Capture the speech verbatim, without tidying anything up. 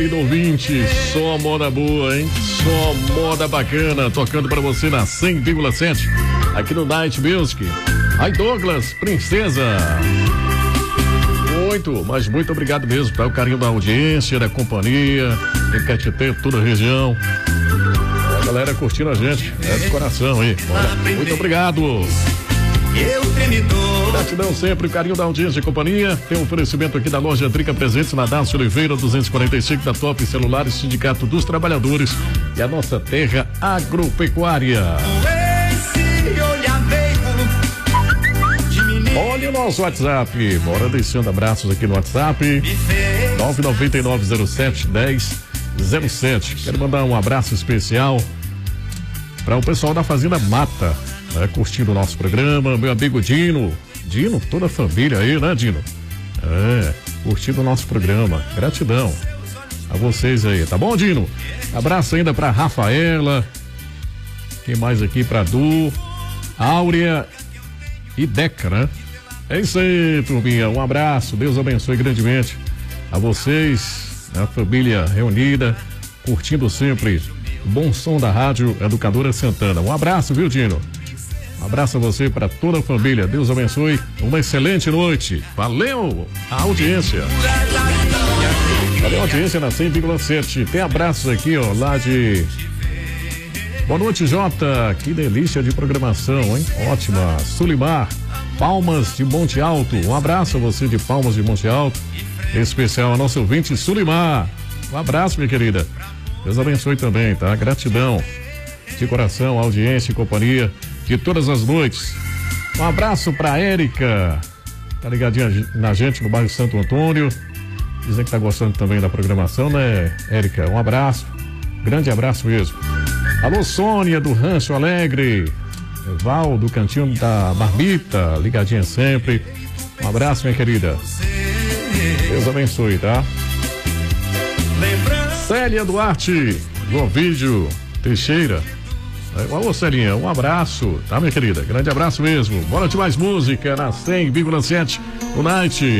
ouvinte, só moda boa, hein? Só moda bacana, tocando pra você na cem vírgula sete, aqui no Night Music. Aí, Douglas, princesa. Muito, mas muito obrigado mesmo, tá? O carinho da audiência, da companhia, em Caetité, toda a região. A galera curtindo a gente, é de coração aí. Olha, muito obrigado. Gratidão sempre, o carinho da audiência e companhia. Tem um oferecimento aqui da loja Drica Presentes na Dácio Oliveira, duzentos e quarenta e cinco da Top Celulares, Sindicato dos Trabalhadores e a nossa terra agropecuária. Olha o nosso WhatsApp, bora deixando abraços aqui no WhatsApp, nove nove nove zero sete um zero zero sete. Quero mandar um abraço especial para o pessoal da Fazenda Mata, né, curtindo o nosso programa, meu amigo Dino, Dino, toda a família aí, né, Dino? É, curtindo o nosso programa, gratidão a vocês aí, tá bom, Dino? Abraço ainda pra Rafaela, quem mais aqui? Pra Du, Áurea e Deca, né? É isso aí, turminha, um abraço, Deus abençoe grandemente a vocês, a família reunida, curtindo sempre o bom som da Rádio Educadora Santana. Um abraço, viu, Dino? Um abraço a você, para toda a família. Deus abençoe. Uma excelente noite. Valeu a audiência. Valeu a audiência na cem vírgula sete. Tem abraços aqui, ó, lá de... Boa noite, Jota. Que delícia de programação, hein? Ótima. Sulimar, Palmas de Monte Alto. Um abraço a você de Palmas de Monte Alto. Em especial a nossa ouvinte Sulimar. Um abraço, minha querida. Deus abençoe também, tá? Gratidão de coração, audiência e companhia de todas as noites. Um abraço pra Érica, tá ligadinha na gente no bairro Santo Antônio, dizem que tá gostando também da programação, né, Érica? Um abraço, grande abraço mesmo. Alô, Sônia do Rancho Alegre, Val do Cantinho da Marmita, ligadinha sempre. Um abraço, minha querida. Deus abençoe, tá? Célia Duarte, do Ovídio Teixeira. Alô, Celinha, um abraço, tá, minha querida? Grande abraço mesmo. Bora de mais música na cem vírgula sete, o Night.